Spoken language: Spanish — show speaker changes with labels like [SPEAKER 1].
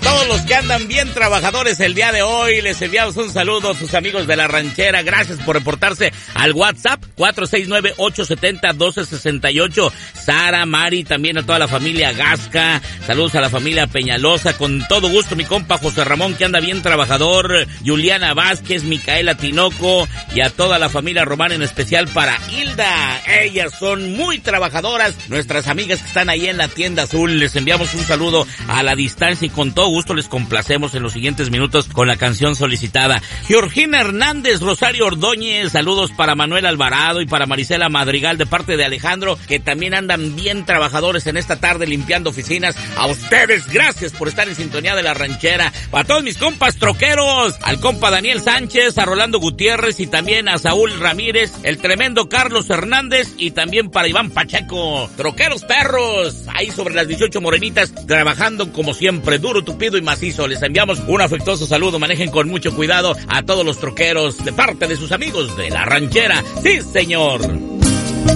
[SPEAKER 1] todos los que andan bien trabajadores el día de hoy, les enviamos un saludo a sus amigos de La Ranchera. Gracias por reportarse al WhatsApp 469-870-1268. Sara, Mari, también a toda la familia Gasca. Saludos a la familia Peñalosa. Con todo gusto, mi compa José Ramón, que anda bien trabajador. Juliana Vázquez, Micaela Tinoco y a toda la familia Román, en especial para Hilda. Ellas son muy trabajadoras. Nuestras amigas que están ahí en la tienda azul, les enviamos un saludo a la distancia y con todo gusto les complacemos en los siguientes minutos con la canción solicitada. Georgina Hernández, Rosario Ordóñez, saludos para Manuel Alvarado y para Marisela Madrigal de parte de Alejandro, que también andan bien trabajadores en esta tarde limpiando oficinas. A ustedes, gracias por estar en sintonía de La Ranchera. Para todos mis compas troqueros, al compa Daniel Sánchez, a Rolando Gutiérrez y también a Saúl Ramírez, el tremendo Carlos Hernández y también para Iván Pacheco. Troqueros perros, ahí sobre las 18 morenitas, trabajando como siempre, duro, tupido y macizo. Les enviamos un afectuoso saludo. Manejen con mucho cuidado a todos los troqueros de parte de sus amigos de La Ranchera. ¡Sí, señor!